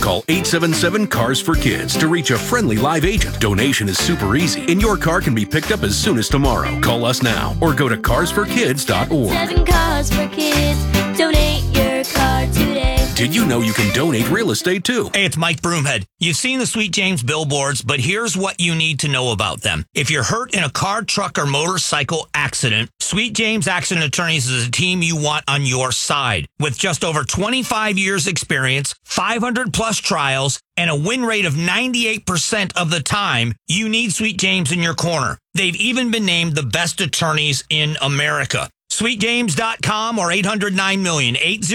Call 877-CARS-FOR-KIDS to reach a friendly live agent. Donation is super easy, and your car can be picked up as soon as tomorrow. Call us now or go to carsforkids.org. 7 Cars for Kids. Donate your car today. Did you know you can donate real estate too? Hey, it's Mike Broomhead. You've seen the Sweet James billboards, but here's what you need to know about them. If you're hurt in a car, truck, or motorcycle accident, Sweet James Accident Attorneys is a team you want on your side. With just over 25 years experience, 500 plus trials, and a win rate of 98% of the time, you need Sweet James in your corner. They've even been named the best attorneys in America. SweetJames.com or 800-9-million,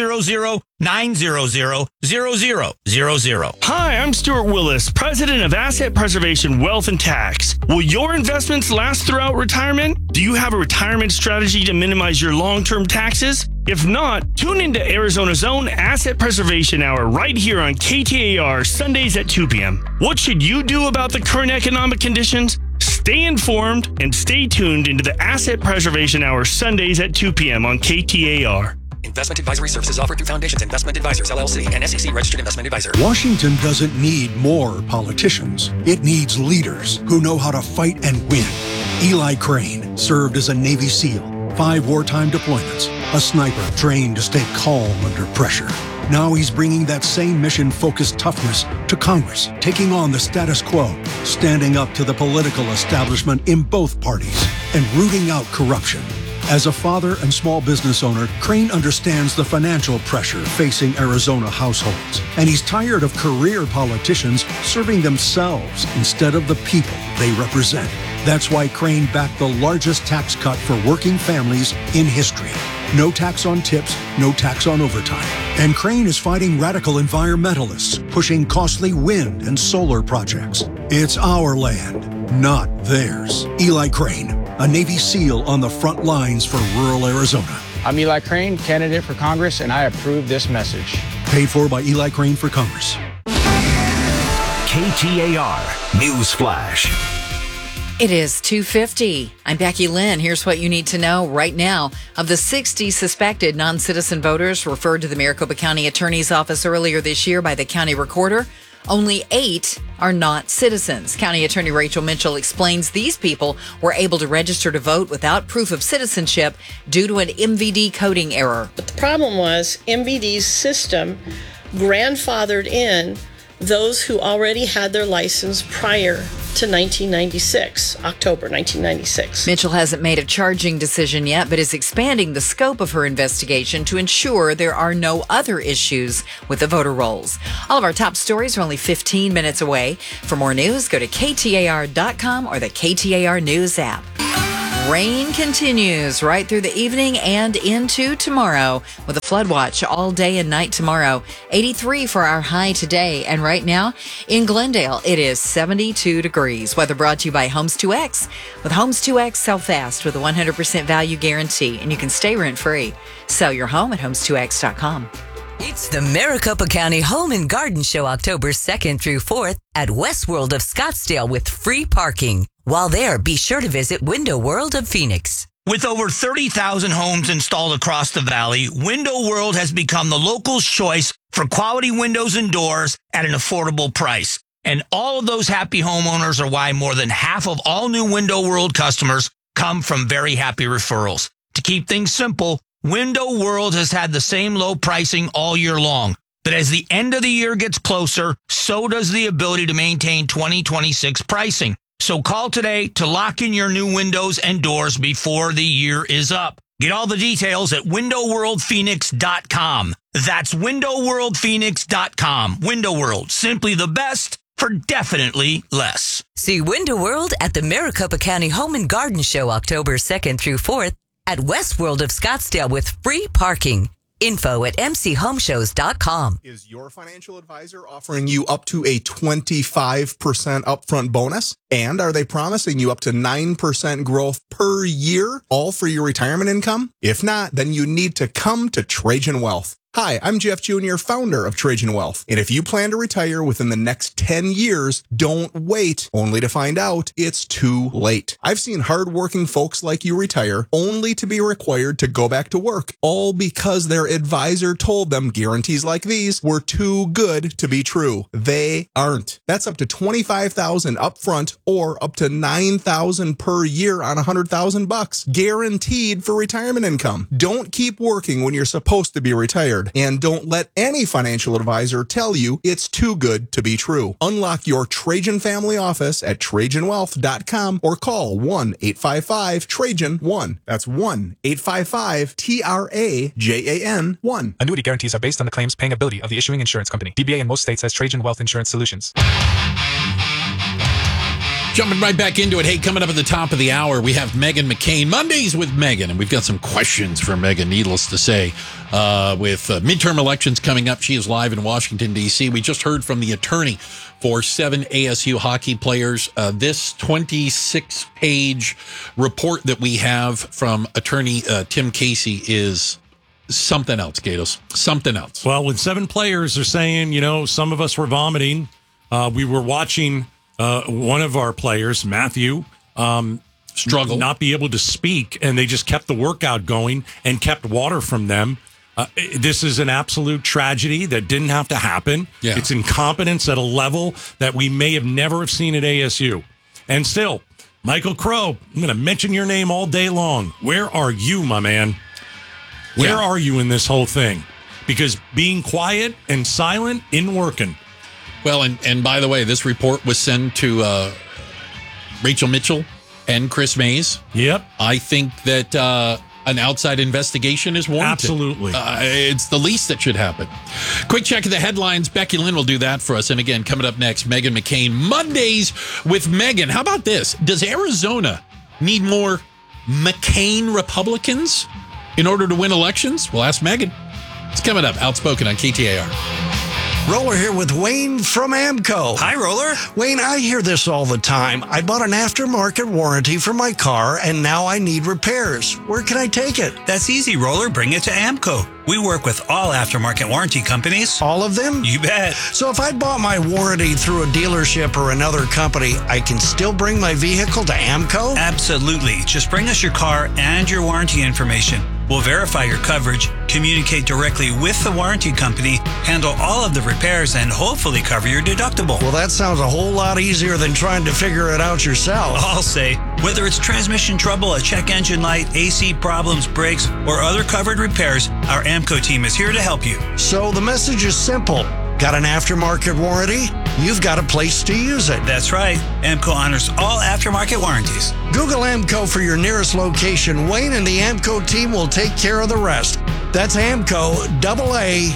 800-900-0000. Hi, I'm Stuart Willis, President of Asset Preservation Wealth and Tax. Will your investments last throughout retirement? Do you have a retirement strategy to minimize your long-term taxes? If not, tune into Arizona's own Asset Preservation Hour right here on KTAR Sundays at 2 p.m. What should you do about the current economic conditions? Stay informed and stay tuned into the Asset Preservation Hour Sundays at 2 p.m. on KTAR. Investment advisory services offered through Foundations Investment Advisors, LLC, and SEC Registered Investment Advisor. Washington doesn't need more politicians. It needs leaders who know how to fight and win. Eli Crane served as a Navy SEAL, 5 wartime deployments, a sniper trained to stay calm under pressure. Now he's bringing that same mission-focused toughness to Congress, taking on the status quo, standing up to the political establishment in both parties, and rooting out corruption. As a father and small business owner, Crane understands the financial pressure facing Arizona households, and he's tired of career politicians serving themselves instead of the people they represent. That's why Crane backed the largest tax cut for working families in history. No tax on tips, no tax on overtime. And Crane is fighting radical environmentalists, pushing costly wind and solar projects. It's our land, not theirs. Eli Crane, a Navy SEAL on the front lines for rural Arizona. I'm Eli Crane, candidate for Congress, and I approve this message. Paid for by Eli Crane for Congress. KTAR News Flash. It is 2:50. I'm Becky Lynn. Here's what you need to know right now. Of the 60 suspected non-citizen voters referred to the Maricopa County Attorney's Office earlier this year by the county recorder, only 8 are not citizens. County Attorney Rachel Mitchell explains these people were able to register to vote without proof of citizenship due to an MVD coding error. But the problem was MVD's system grandfathered in those who already had their license prior to 1996, October 1996. Mitchell hasn't made a charging decision yet, but is expanding the scope of her investigation to ensure there are no other issues with the voter rolls. All of our top stories are only 15 minutes away. For more news, go to KTAR.com or the KTAR News app. Rain continues right through the evening and into tomorrow with a flood watch all day and night tomorrow. 83 for our high today. And right now in Glendale, it is 72 degrees. Weather brought to you by Homes 2X. With Homes 2X, sell fast with a 100% value guarantee, and you can stay rent-free. Sell your home at homes2x.com. It's the Maricopa County Home and Garden Show October 2nd through 4th at Westworld of Scottsdale with free parking. While there, be sure to visit Window World of Phoenix. With over 30,000 homes installed across the valley, Window World has become the local's choice for quality windows and doors at an affordable price. And all of those happy homeowners are why more than half of all new Window World customers come from very happy referrals. To keep things simple, Window World has had the same low pricing all year long. But as the end of the year gets closer, so does the ability to maintain 2026 pricing. So call today to lock in your new windows and doors before the year is up. Get all the details at windowworldphoenix.com. That's windowworldphoenix.com. Window World, simply the best for definitely less. See Window World at the Maricopa County Home and Garden Show October 2nd through 4th at Westworld of Scottsdale with free parking. Info at mchomeshows.com. Is your financial advisor offering you up to a 25% upfront bonus? And are they promising you up to 9% growth per year, all for your retirement income? If not, then you need to come to Trajan Wealth. Hi, I'm Jeff Jr., founder of Trajan Wealth. And if you plan to retire within the next 10 years, don't wait only to find out it's too late. I've seen hardworking folks like you retire only to be required to go back to work, all because their advisor told them guarantees like these were too good to be true. They aren't. That's up to $25,000 upfront or up to $9,000 per year on $100,000, guaranteed for retirement income. Don't keep working when you're supposed to be retired. And don't let any financial advisor tell you it's too good to be true. Unlock your Trajan family office at TrajanWealth.com or call 1-855-TRAJAN-1. That's 1-855-TRAJAN-1. Annuity guarantees are based on the claims paying ability of the issuing insurance company. DBA in most states has Trajan Wealth Insurance Solutions. Jumping right back into it. Hey, coming up at the top of the hour, we have Meghan McCain. Mondays with Meghan, and we've got some questions for Meghan, needless to say. With midterm elections coming up, she is live in Washington, D.C. We just heard from the attorney for 7 ASU hockey players. This 26-page report that we have from attorney Tim Casey is something else, Gatos. Something else. Well, when 7 players are saying, some of us were vomiting, we were watching one of our players, Matthew, struggle, not be able to speak, and they just kept the workout going and kept water from them. This is an absolute tragedy that didn't have to happen. Yeah. It's incompetence at a level that we may have never have seen at ASU. And still, Michael Crow, I'm going to mention your name all day long. Where are you, my man? Where are you in this whole thing? Because being quiet and silent isn't working. Well, and by the way, this report was sent to Rachel Mitchell and Chris Mays. Yep. I think that an outside investigation is warranted. Absolutely. It's the least that should happen. Quick check of the headlines. Becky Lynn will do that for us. And again, coming up next, Meghan McCain. Mondays with Meghan. How about this? Does Arizona need more McCain Republicans in order to win elections? We'll ask Meghan. It's coming up. Outspoken on KTAR. Roller here with Wayne from AMCO. Hi, Roller. Wayne, I hear this all the time. I bought an aftermarket warranty for my car, and now I need repairs. Where can I take it? That's easy, Roller. Bring it to AMCO. We work with all aftermarket warranty companies. All of them? You bet. So if I bought my warranty through a dealership or another company, I can still bring my vehicle to AMCO? Absolutely. Just bring us your car and your warranty information. We'll verify your coverage, communicate directly with the warranty company, handle all of the repairs, and hopefully cover your deductible. Well, that sounds a whole lot easier than trying to figure it out yourself. I'll say, whether it's transmission trouble, a check engine light, AC problems, brakes, or other covered repairs, our AMCO team is here to help you. So the message is simple. Got an aftermarket warranty? You've got a place to use it. That's right. AMCO honors all aftermarket warranties. Google AMCO for your nearest location. Wayne and the AMCO team will take care of the rest. That's AMCO, AA,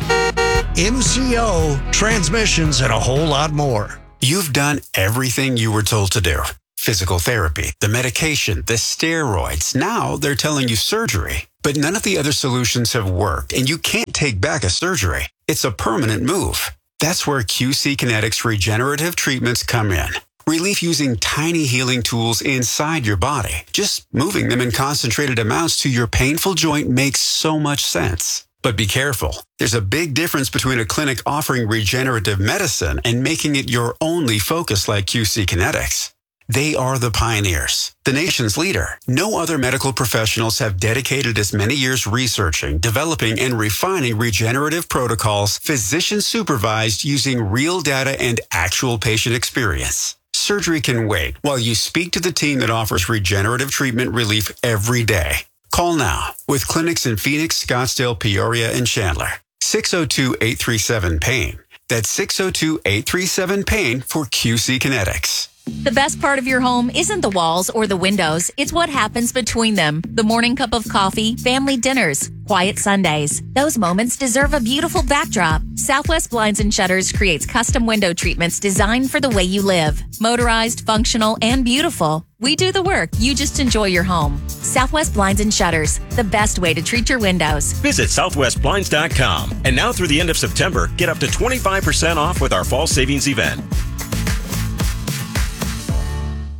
MCO, transmissions, and a whole lot more. You've done everything you were told to do. Physical therapy, the medication, the steroids. Now they're telling you surgery. But none of the other solutions have worked, and you can't take back a surgery. It's a permanent move. That's where QC Kinetics regenerative treatments come in. Relief using tiny healing tools inside your body. Just moving them in concentrated amounts to your painful joint makes so much sense. But be careful. There's a big difference between a clinic offering regenerative medicine and making it your only focus like QC Kinetics. They are the pioneers, the nation's leader. No other medical professionals have dedicated as many years researching, developing, and refining regenerative protocols, physician supervised using real data and actual patient experience. Surgery can wait while you speak to the team that offers regenerative treatment relief every day. Call now with clinics in Phoenix, Scottsdale, Peoria, and Chandler. 602-837-PAIN. That's 602-837-PAIN for QC Kinetics. The best part of your home isn't the walls or the windows. It's what happens between them. The morning cup of coffee, family dinners, quiet Sundays. Those moments deserve a beautiful backdrop. Southwest Blinds and Shutters creates custom window treatments designed for the way you live. Motorized, functional, and beautiful. We do the work. You just enjoy your home. Southwest Blinds and Shutters, the best way to treat your windows. Visit southwestblinds.com. And now through the end of September, get up to 25% off with our fall savings event.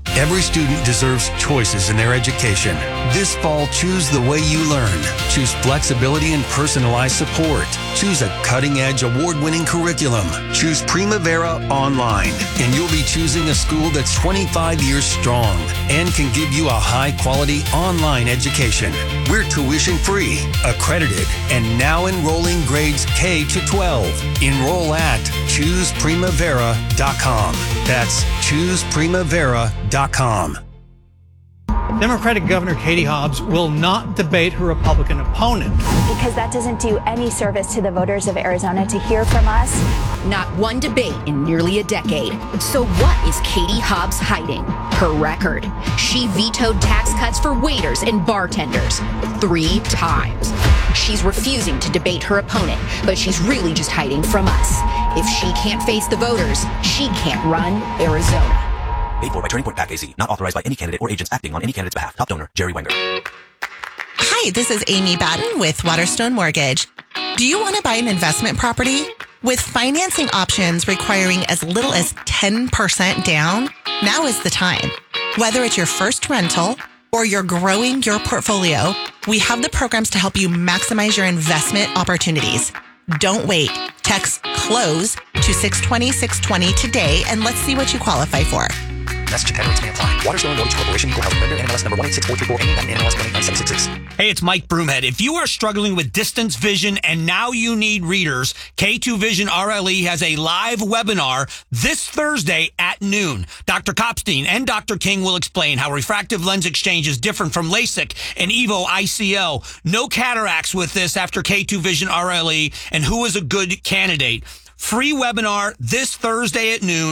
Every student deserves choices in their education. This fall, choose the way you learn. Choose flexibility and personalized support. Choose a cutting-edge, award-winning curriculum. Choose Primavera Online, and you'll be choosing a school that's 25 years strong and can give you a high-quality online education. We're tuition-free, accredited, and now enrolling grades K to 12. Enroll at ChoosePrimavera.com. That's ChoosePrimavera.com. Democratic Governor Katie Hobbs will not debate her Republican opponent. Because that doesn't do any service to the voters of Arizona to hear from us. Not one debate in nearly a decade. So what is Katie Hobbs hiding? Her record. She vetoed tax cuts for waiters and bartenders 3 times. She's refusing to debate her opponent, but she's really just hiding from us. If she can't face the voters, she can't run Arizona. Paid for by Turning Point PAC AZ. Not authorized by any candidate or agents acting on any candidate's behalf. Top donor, Jerry Wenger. Hi, this is Amy Batten with Waterstone Mortgage. Do you want to buy an investment property? With financing options requiring as little as 10% down, now is the time. Whether it's your first rental or you're growing your portfolio, we have the programs to help you maximize your investment opportunities. Don't wait. Text CLOSE to 620-620 today and let's see what you qualify for. Message and rates may apply. Waterstone Mortgage Corporation, Equal Housing Lender, NMLS number 186434, NMLS 1897666. Hey, it's Mike Broomhead. If you are struggling with distance vision and now you need readers, K2 Vision RLE has a live webinar this Thursday at noon. Dr. Kopstein and Dr. King will explain how refractive lens exchange is different from LASIK and EVO ICL. No cataracts with this after K2 Vision RLE, and who is a good candidate. Free webinar this Thursday at noon,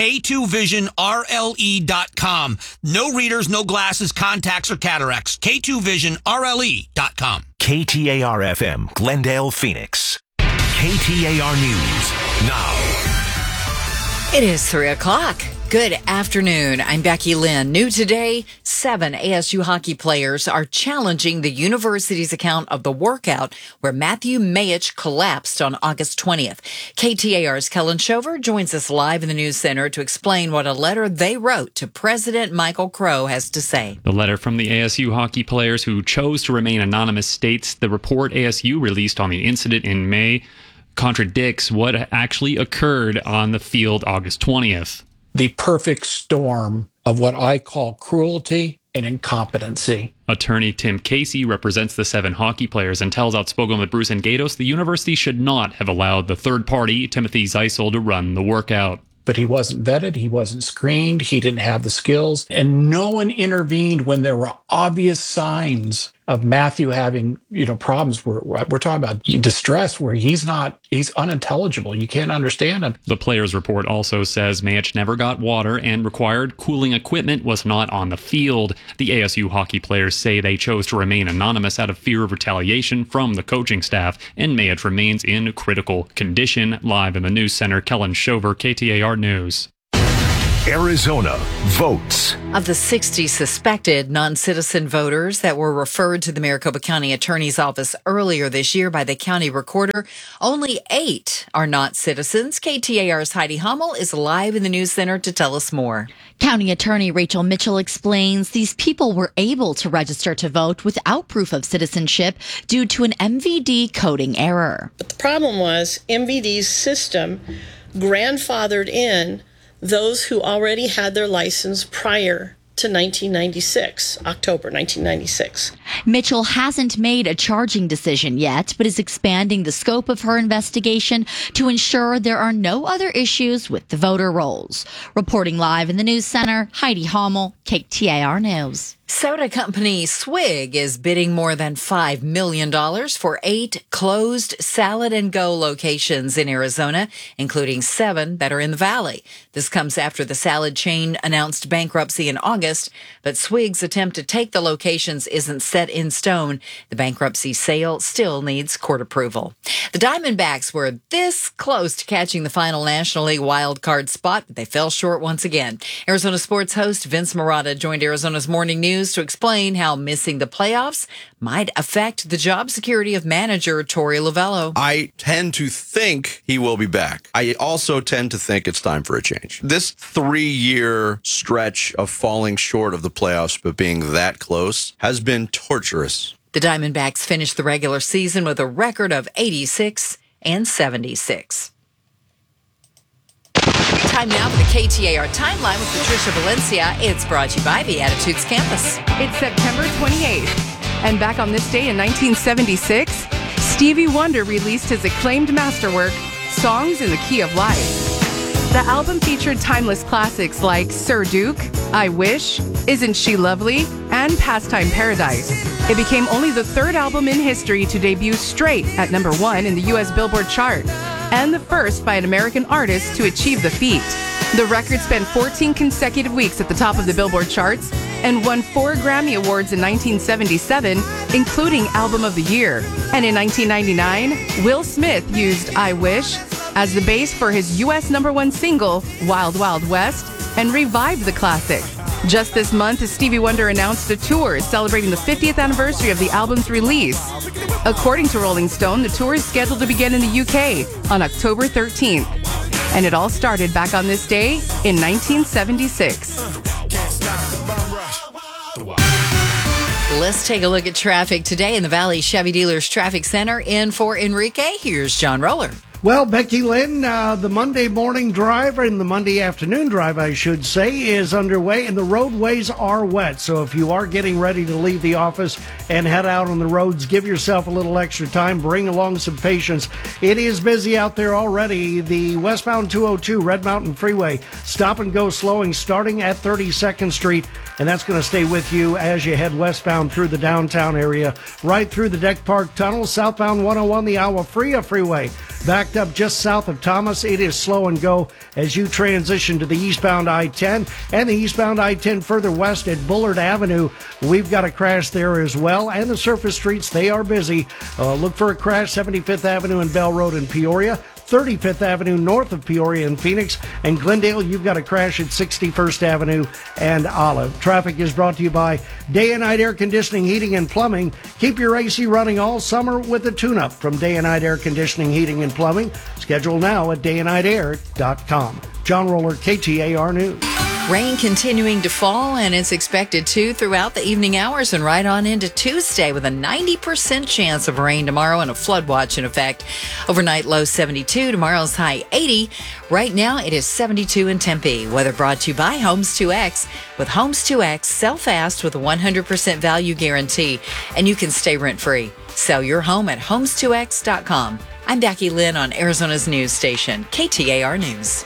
K2VisionRLE.com. No readers, no glasses, contacts, or cataracts. K2VisionRLE.com. KTAR-FM, Glendale, Phoenix. KTAR News, now. It is 3 o'clock. Good afternoon. I'm Becky Lynn. New today, 7 ASU hockey players are challenging the university's account of the workout where Matthew Mayich collapsed on August 20th. KTAR's Kellen Shover joins us live in the news center to explain what a letter they wrote to President Michael Crow has to say. The letter from the ASU hockey players who chose to remain anonymous states the report ASU released on the incident in May contradicts what actually occurred on the field August 20th. The perfect storm of what I call cruelty and incompetency. Attorney Tim Casey represents the 7 hockey players and tells Outspoken with Bruce and Gatos the university should not have allowed the third party, Timothy Zeisel, to run the workout. But he wasn't vetted, he wasn't screened, he didn't have the skills, and no one intervened when there were obvious signs of Matthew having, problems. We're talking about distress where he's unintelligible. You can't understand him. The players' report also says Mayich never got water and required cooling equipment was not on the field. The ASU hockey players say they chose to remain anonymous out of fear of retaliation from the coaching staff, and Mayich remains in critical condition. Live in the news center, Kellen Shover, KTAR News. Arizona votes. Of the 60 suspected non-citizen voters that were referred to the Maricopa County Attorney's Office earlier this year by the county recorder, only 8 are not citizens. KTAR's Heidi Hummel is live in the news center to tell us more. County Attorney Rachel Mitchell explains these people were able to register to vote without proof of citizenship due to an MVD coding error. But the problem was MVD's system grandfathered in those who already had their license prior to 1996, October 1996. Mitchell hasn't made a charging decision yet, but is expanding the scope of her investigation to ensure there are no other issues with the voter rolls. Reporting live in the news center, Heidi Hummel, KTAR News. Soda company Swig is bidding more than $5 million for 8 closed Salad and Go locations in Arizona, including 7 that are in the Valley. This comes after the salad chain announced bankruptcy in August, but Swig's attempt to take the locations isn't set in stone. The bankruptcy sale still needs court approval. The Diamondbacks were this close to catching the final National League wild card spot, but they fell short once again. Arizona sports host Vince Marotta joined Arizona's Morning News News to explain how missing the playoffs might affect the job security of manager Torey Lovello. I tend to think he will be back. I also tend to think it's time for a change. This 3-year stretch of falling short of the playoffs but being that close has been torturous. The Diamondbacks finished the regular season with a record of 86 and 76. Time now for the KTAR Timeline with Patricia Valencia. It's brought to you by the Attitudes Campus. It's September 28th. And back on this day in 1976, Stevie Wonder released his acclaimed masterwork, Songs in the Key of Life. The album featured timeless classics like Sir Duke, I Wish, Isn't She Lovely, and Pastime Paradise. It became only the third album in history to debut straight at number 1 in the U.S. Billboard chart, and the first by an American artist to achieve the feat. The record spent 14 consecutive weeks at the top of the Billboard charts and won 4 Grammy Awards in 1977, including Album of the Year. And in 1999, Will Smith used I Wish as the base for his U.S. #1 single, Wild Wild West, and revived the classic. Just this month, Stevie Wonder announced a tour celebrating the 50th anniversary of the album's release. According to Rolling Stone, the tour is scheduled to begin in the UK on October 13th. And it all started back on this day in 1976. Let's take a look at traffic today in the Valley Chevy Dealers Traffic Center. In for Enrique, here's John Roller. Well, Becky Lynn, the Monday morning drive, and the Monday afternoon drive, I should say, is underway, and the roadways are wet. So if you are getting ready to leave the office and head out on the roads, give yourself a little extra time. Bring along some patience. It is busy out there already. The westbound 202 Red Mountain Freeway, stop and go slowing starting at 32nd Street, and that's going to stay with you as you head westbound through the downtown area, right through the Deck Park Tunnel, southbound 101, the Agua Fria Freeway. Backed up just south of Thomas, it is slow and go as you transition to the eastbound I-10 and the eastbound I-10 further west at Bullard Avenue. We've got a crash there as well, and the surface streets, they are busy. Look for a crash, 75th Avenue and Bell Road in Peoria, 35th Avenue north of Peoria and Phoenix, and Glendale, you've got a crash at 61st Avenue and Olive. Traffic is brought to you by Day and Night Air Conditioning, Heating, and Plumbing. Keep your AC running all summer with a tune-up from Day and Night Air Conditioning, Heating, and Plumbing. Schedule now at dayandnightair.com. John Roller, KTAR News. Rain continuing to fall, and it's expected to throughout the evening hours and right on into Tuesday, with a 90% chance of rain tomorrow and a flood watch in effect. Overnight low 72, tomorrow's high 80. Right now it is 72 in Tempe. Weather brought to you by Homes 2X. With Homes 2X, sell fast with a 100% value guarantee, and you can stay rent-free. Sell your home at homes2x.com. I'm Becky Lynn on Arizona's news station, KTAR News.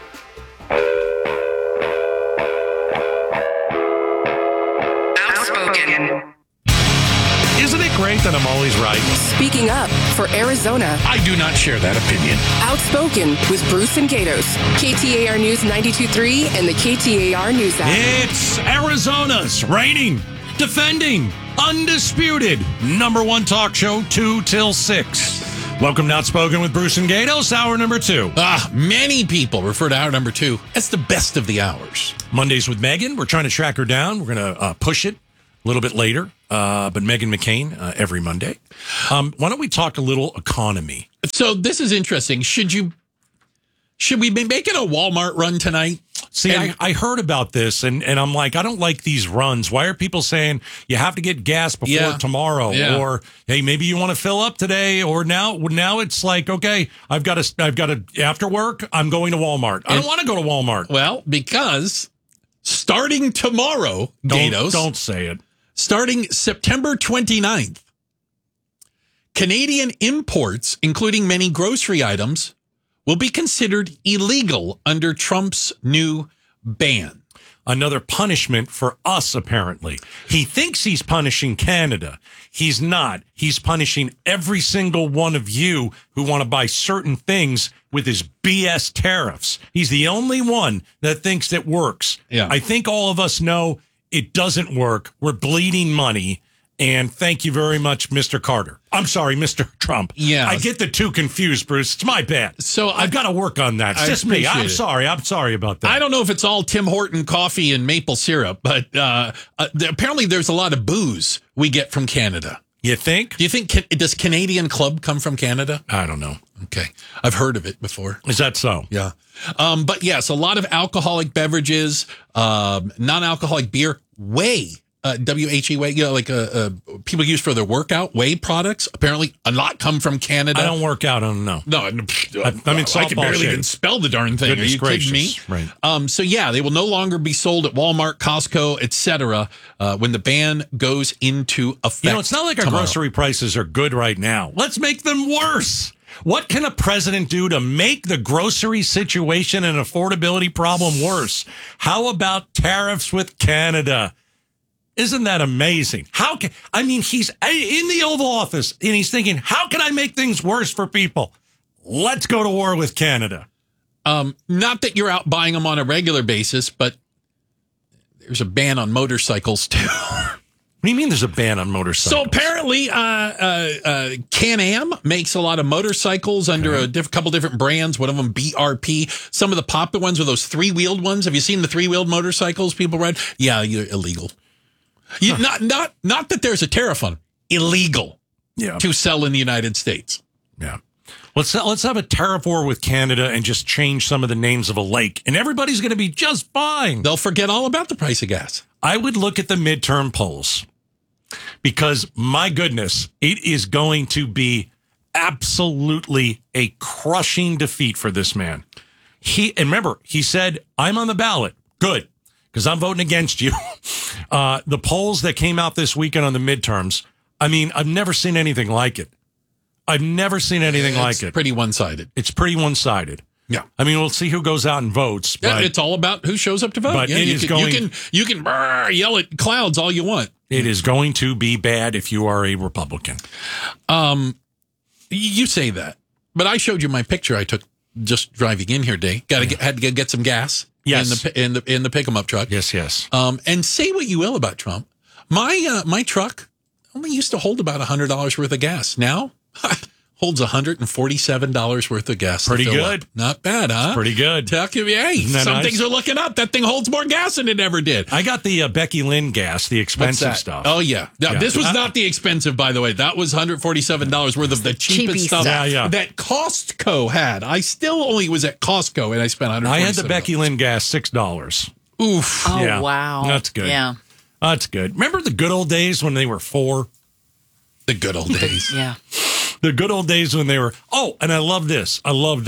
Isn't it great that I'm always right? Speaking up for Arizona. I do not share that opinion. Outspoken with Bruce and Gatos. KTAR News 92.3 and the KTAR News app. It's Arizona's reigning, defending, undisputed #1 talk show, 2 till 6. Welcome to Outspoken with Bruce and Gatos, hour number 2. Many people refer to hour number 2 as the best of the hours. Mondays with Megan. We're trying to track her down. We're going to push it a little bit later. But Meghan McCain every Monday. Why don't we talk a little economy? So this is interesting. Should we be making a Walmart run tonight? See, I heard about this, and I'm like, I don't like these runs. Why are people saying you have to get gas before tomorrow? Yeah. Or, hey, maybe you want to fill up today? Or now it's like, okay, I've got to, after work, I'm going to Walmart. I don't want to go to Walmart. Well, because starting tomorrow, Gatos. Don't say it. Starting September 29th, Canadian imports, including many grocery items, will be considered illegal under Trump's new ban. Another punishment for us, apparently. He thinks he's punishing Canada. He's not. He's punishing every single one of you who want to buy certain things with his BS tariffs. He's the only one that thinks it works. Yeah. I think all of us know it doesn't work. We're bleeding money, And thank you very much, Mr. Carter. I'm sorry, Mr. Trump. Yeah. I get the two confused, Bruce. It's my bad. So I've got to work on that. It's I just me. I'm appreciate it. sorry. I'm sorry about that. I don't know if it's all Tim Horton coffee and maple syrup, but apparently there's a lot of booze we get from Canada. You think? Do you think, does Canadian Club come from Canada? I don't know. Okay. I've heard of it before. Is that so? Yeah. But yes, a lot of alcoholic beverages, non-alcoholic beer, whey. WHE whey, like people use for their workout, whey products. Apparently, a lot come from Canada. I don't work out. I don't know. No, I'm in I can softball barely shape. even spell the darn thing. Goodness Are you gracious. kidding me? Right. So yeah, they will no longer be sold at Walmart, Costco, etc. When the ban goes into effect. It's not like our tomorrow. grocery prices are good right now. Let's make them worse. What can a president do to make the grocery situation and affordability problem worse? How about tariffs with Canada? Isn't that amazing? He's in the Oval Office and he's thinking, how can I make things worse for people? Let's go to war with Canada. Not that you're out buying them on a regular basis, but there's a ban on motorcycles too. What do you mean there's a ban on motorcycles? So apparently, Can-Am makes a lot of motorcycles under a couple different brands. One of them, BRP. Some of the popular ones are those three-wheeled ones. Have you seen the three-wheeled motorcycles people ride? Yeah, you're illegal. Not that there's a tariff on them. Illegal to sell in the United States. Yeah. Let's have a tariff war with Canada and just change some of the names of a lake, and everybody's going to be just fine. They'll forget all about the price of gas. I would look at the midterm polls because, my goodness, it is going to be absolutely a crushing defeat for this man. And remember, he said, I'm on the ballot. Good, because I'm voting against you. The polls that came out this weekend on the midterms, I've never seen anything like it. I've never seen anything like it. It's pretty one-sided. It's pretty one-sided. Yeah. We'll see who goes out and votes. But it's all about who shows up to vote. But yeah, you can yell at clouds all you want. It is going to be bad if you are a Republican. You say that, but I showed you my picture I took just driving in here today. Had to get some gas. Yes. In the pick 'em up truck. Yes. And say what you will about Trump. My truck only used to hold about $100 worth of gas. Now holds $147 worth of gas. Pretty good. Up. Not bad, huh? It's pretty good. Some things are looking up. That thing holds more gas than it ever did. I got the Becky Lynn gas, the expensive stuff. Oh, yeah. Now, this was not the expensive, by the way. That was $147 worth of the cheapest stuff that Costco had. I still only was at Costco, and I spent $147. I had the Becky Lynn gas, $6. Oof. Oh, wow. That's good. Yeah. That's good. Remember the good old days when they were $4? The good old days. Yeah. The good old days when they were, and I love this.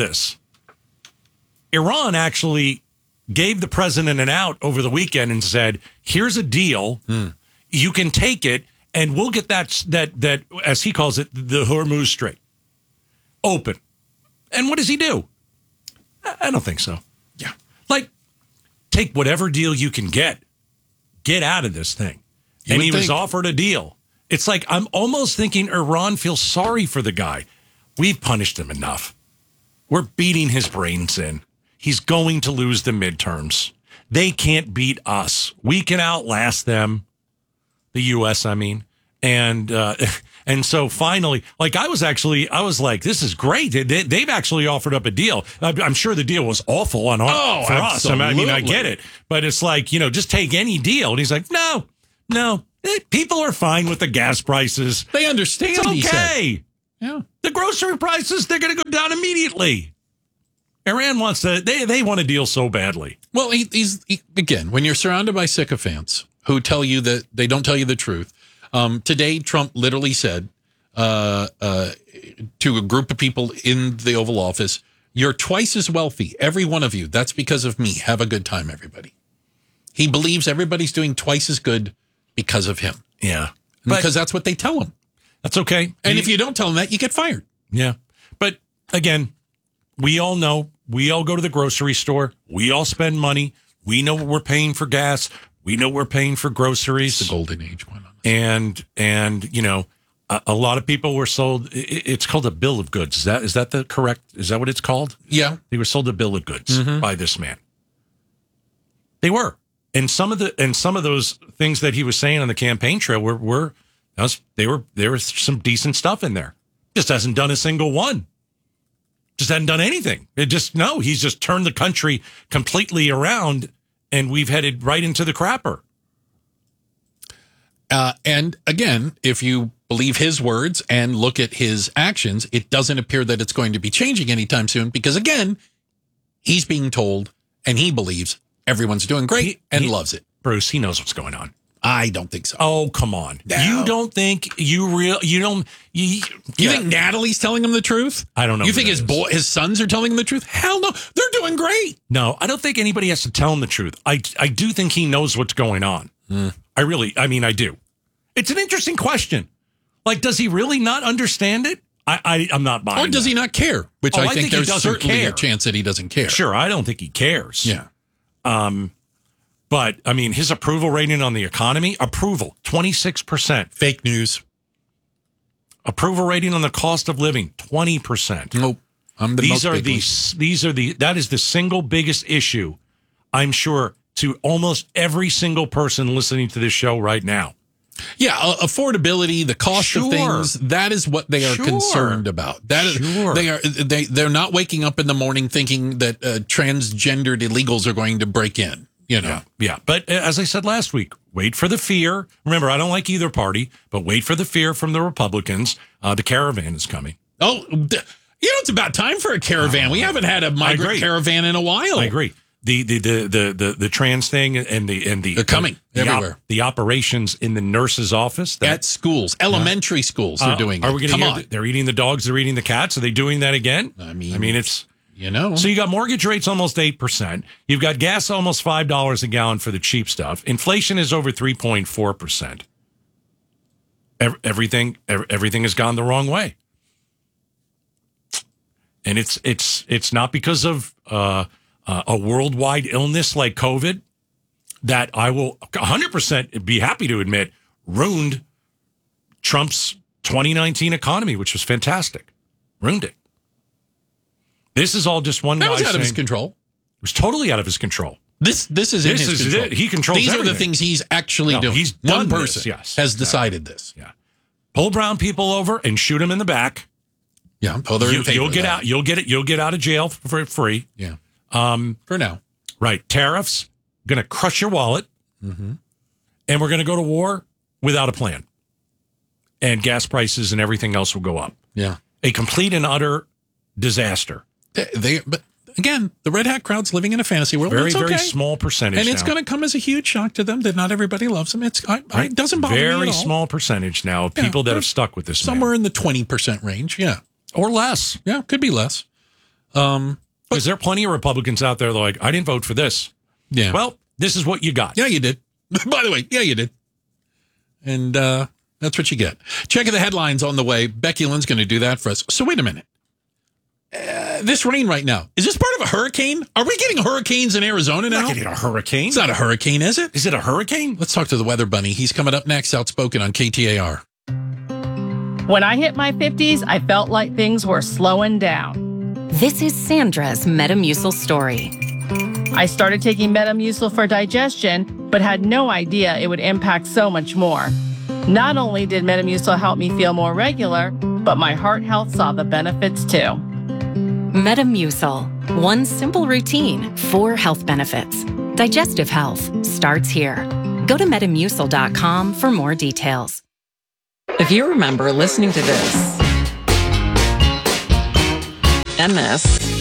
Iran actually gave the president an out over the weekend and said, here's a deal. You can take it, and we'll get that, as he calls it, the Hormuz Strait open. And what does he do? I don't think so. Yeah. Take whatever deal you can get. Get out of this thing. And he was offered a deal. It's like, I'm almost thinking Iran feels sorry for the guy. We've punished him enough. We're beating his brains in. He's going to lose the midterms. They can't beat us. We can outlast them. The U.S., And so finally, I was like, this is great. They've actually offered up a deal. I'm sure the deal was awful for us. I get it. But it's like, just take any deal. And he's like, no. People are fine with the gas prices. They understand. It's okay. Yeah. The grocery prices, they're going to go down immediately. Iran wants to, they want a deal so badly. Well, again, when you're surrounded by sycophants who tell you that they don't tell you the truth. Today, Trump literally said to a group of people in the Oval Office, you're twice as wealthy, every one of you. That's because of me. Have a good time, everybody. He believes everybody's doing twice as good because of him. Yeah. Because that's what they tell him. That's okay. And if you don't tell him that, you get fired. Yeah. But again, we all know, we all go to the grocery store. We all spend money. We know what we're paying for gas. We know we're paying for groceries. It's the golden age one. And a lot of people were sold. It's called a bill of goods. Is that the correct? Is that what it's called? Yeah. They were sold a bill of goods by this man. They were. And some of those things that he was saying on the campaign trail were There was some decent stuff in there. Just hasn't done a single one. Just hadn't done anything. He's just turned the country completely around, and we've headed right into the crapper. And again, if you believe his words and look at his actions, it doesn't appear that it's going to be changing anytime soon because, again, he's being told and he believes everyone's doing great and loves it. Bruce, he knows what's going on. I don't think so. Oh, come on. No. You don't think you think Natalie's telling him the truth? I don't know. You think his sons are telling him the truth? Hell no. They're doing great. No, I don't think anybody has to tell him the truth. I do think he knows what's going on. I do. It's an interesting question. Like, does he really not understand it? I'm not buying Or does he not care? Which I think there's certainly care. a chance that he doesn't care. Sure, I don't think he cares. Yeah. But, I mean, his approval rating on the economy, 26%. Fake news. Approval rating on the cost of living, 20%. Nope. That is the single biggest issue, I'm sure, to almost every single person listening to this show right now. Yeah, affordability, the cost of things, that is what they are concerned about. That is, they're not waking up in the morning thinking that transgendered illegals are going to break in. Yeah. But as I said last week, wait for the fear. Remember, I don't like either party, but wait for the fear from the Republicans. The caravan is coming. Oh, it's about time for a caravan. We haven't had a migrant caravan in a while. I agree. The trans thing and they're coming everywhere. The operations in the nurse's office at schools, elementary schools are doing. Are we going to? They're eating the dogs. They're eating the cats. Are they doing that again? I mean, it's. So you got mortgage rates almost 8%. You've got gas almost $5 a gallon for the cheap stuff. Inflation is over 3.4%. Everything has gone the wrong way. And it's not because of a worldwide illness like COVID that I will 100% be happy to admit ruined Trump's 2019 economy, which was fantastic. Ruined it. This is all just one guy was out of his saying- control. It was totally out of his control. This is in his control. It. He controls These everything. are the things he's actually doing. He's done one this, person yes. has decided this. Yeah. Pull brown people over and shoot them in the back. Yeah. You'll get out. You'll get out of jail for free. Yeah. For now. Right. Tariffs going to crush your wallet. Mm-hmm. And we're going to go to war without a plan. And gas prices and everything else will go up. Yeah. A complete and utter disaster. But again, the red hat crowd's living in a fantasy world. Very, it's okay. very small percentage. And it's going to come as a huge shock to them that not everybody loves them. It doesn't bother me at all. Very small percentage now of people that have stuck with this. Somewhere in the 20% range. Yeah. Or less. Yeah. Could be less. Because there are plenty of Republicans out there that are like, I didn't vote for this. Yeah. Well, this is what you got. Yeah, you did. By the way, yeah, you did. And that's what you get. Check the headlines on the way. Becky Lynn's going to do that for us. So wait a minute. This rain right now, is this part of a hurricane? Are we getting hurricanes in Arizona now? Not getting a hurricane. It's not a hurricane, is it? Is it a hurricane? Let's talk to the weather bunny. He's coming up next, Outspoken on KTAR. When I hit my 50s, I felt like things were slowing down. This is Sandra's Metamucil story. I started taking Metamucil for digestion, but had no idea it would impact so much more. Not only did Metamucil help me feel more regular, but my heart health saw the benefits too. Metamucil. One simple routine, 4 health benefits. Digestive health starts here. Go to Metamucil.com for more details. If you remember listening to this, MS,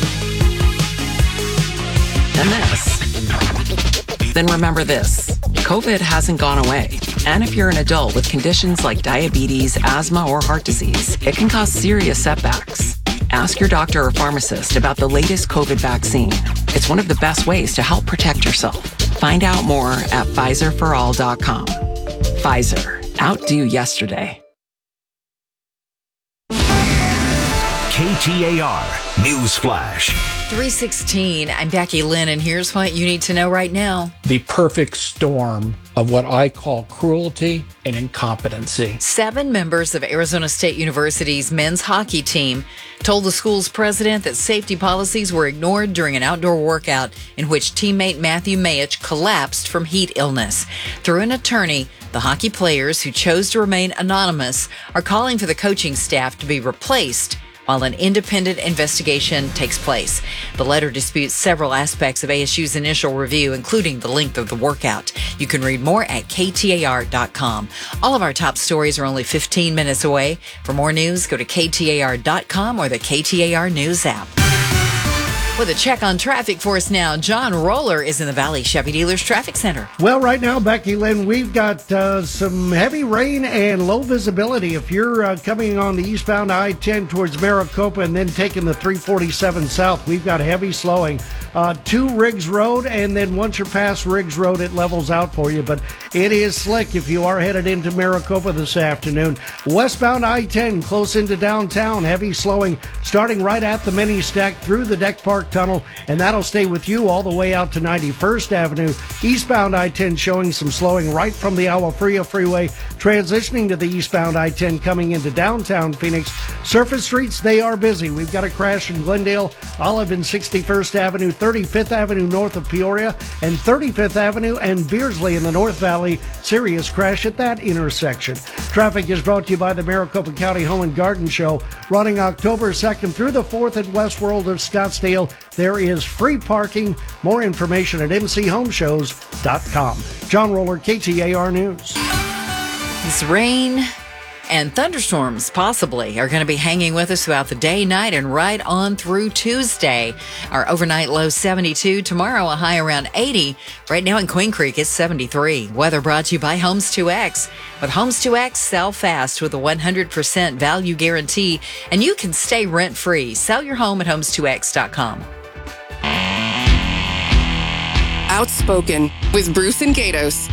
then remember this. COVID hasn't gone away. And if you're an adult with conditions like diabetes, asthma, or heart disease, it can cause serious setbacks. Ask your doctor or pharmacist about the latest COVID vaccine. It's one of the best ways to help protect yourself. Find out more at PfizerForAll.com. Pfizer. Outdo yesterday. KTAR KTAR News Flash. 3:16. I'm Becky Lynn, and here's what you need to know right now. The perfect storm of what I call cruelty and incompetency. 7 members of Arizona State University's men's hockey team told the school's president that safety policies were ignored during an outdoor workout in which teammate Matthew Mayich collapsed from heat illness. Through an attorney, the hockey players who chose to remain anonymous are calling for the coaching staff to be replaced while an independent investigation takes place. The letter disputes several aspects of ASU's initial review, including the length of the workout. You can read more at KTAR.com. All of our top stories are only 15 minutes away. For more news, go to KTAR.com or the KTAR News app. With a check on traffic for us now, John Roller is in the Valley Chevy Dealers Traffic Center. Well, right now, Becky Lynn, we've got some heavy rain and low visibility. If you're coming on the eastbound I-10 towards Maricopa and then taking the 347 south, we've got heavy slowing. 2 Riggs Road, and then once you're past Riggs Road, it levels out for you. But it is slick if you are headed into Maricopa this afternoon. Westbound I-10, close into downtown, heavy slowing, starting right at the mini stack through the Deck Park Tunnel, and that'll stay with you all the way out to 91st Avenue. Eastbound I-10 showing some slowing right from the Agua Fria Freeway, transitioning to the eastbound I-10 coming into downtown Phoenix. Surface streets, they are busy. We've got a crash in Glendale, Olive and 61st Avenue, 35th Avenue north of Peoria, and 35th Avenue and Beardsley in the North Valley. Serious crash at that intersection. Traffic is brought to you by the Maricopa County Home and Garden Show, running October 2nd through the 4th at Westworld of Scottsdale. There is free parking. More information at mchomeshows.com. John Roller, KTAR News. This rain and thunderstorms possibly are going to be hanging with us throughout the day, night, and right on through Tuesday. Our overnight low 72. Tomorrow a high around 80. Right now in Queen Creek it's 73. Weather brought to you by Homes 2X. With Homes 2X, sell fast with a 100% value guarantee, and you can stay rent-free. Sell your home at homes2x.com. Outspoken with Bruce and Gatos.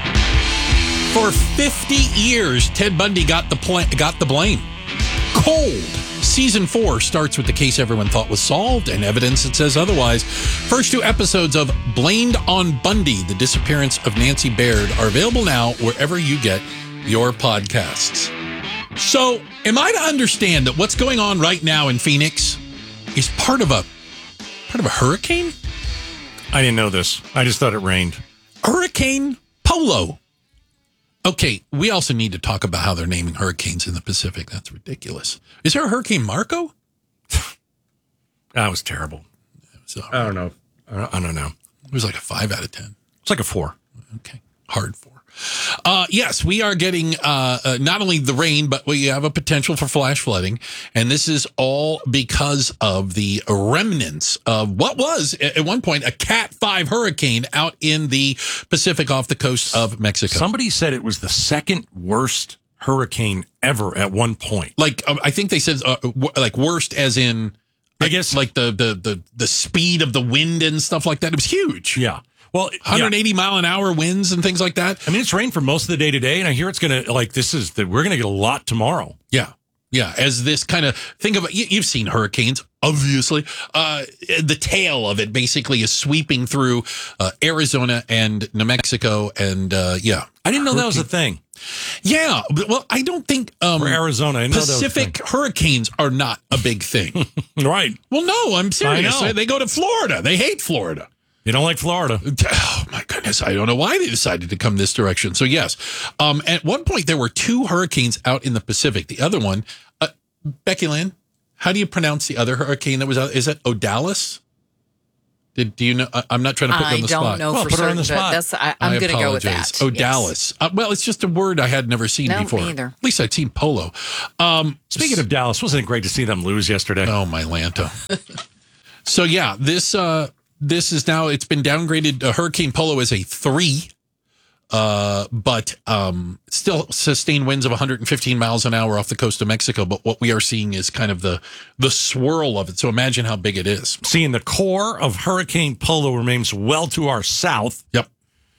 For 50 years, Ted Bundy got the blame. Cold. Season 4 starts with the case everyone thought was solved and evidence that says otherwise. First 2 episodes of Blamed on Bundy, The Disappearance of Nancy Baird, are available now wherever you get your podcasts. So, am I to understand that what's going on right now in Phoenix is part of a hurricane? I didn't know this. I just thought it rained. Hurricane Polo. Okay, we also need to talk about how they're naming hurricanes in the Pacific. That's ridiculous. Is there a Hurricane Marco? That was terrible. I don't know. I don't know. It was like a 5 out of 10. It's like a 4. Okay, hard 4. Yes, we are getting not only the rain, but we have a potential for flash flooding. And this is all because of the remnants of what was, at one point, a Cat 5 hurricane out in the Pacific off the coast of Mexico. Somebody said it was the second worst hurricane ever at one point. Like, I think they said, like, worst as in, I guess, like the speed of the wind and stuff like that. It was huge. Yeah. Well, 180 mile an hour winds and things like that. I mean, it's rained for most of the day today, and I hear it's going to, we're going to get a lot tomorrow. Yeah. Yeah. As this kind of, think about, you've seen hurricanes, obviously. The tail of it basically is sweeping through Arizona and New Mexico. And yeah. I didn't know that was a thing. Yeah. Well, I don't think for Arizona, I know Pacific hurricanes are not a big thing. Right. Well, no, I'm serious. I know. They go to Florida. They hate Florida. You don't like Florida. Oh, my goodness. I don't know why they decided to come this direction. So, yes. At one point, there were 2 hurricanes out in the Pacific. The other one, Becky Lynn, how do you pronounce the other hurricane that was out? Is it Odalis? Do you know? I'm not trying to put you on the spot. I don't know for certain, but I'm going to go with that. Odalis. Yes. Well, it's just a word I had never seen before. Me either. At least I'd seen polo. Speaking of Dallas, wasn't it great to see them lose yesterday? Oh, my Lanta. So, yeah, this is now, it's been downgraded. Hurricane Polo is a 3, but still sustained winds of 115 miles an hour off the coast of Mexico. But what we are seeing is kind of the swirl of it. So imagine how big it is. Seeing the core of Hurricane Polo remains well to our south. Yep.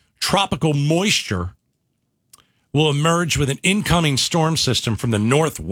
Tropical moisture will emerge with an incoming storm system from the northwest.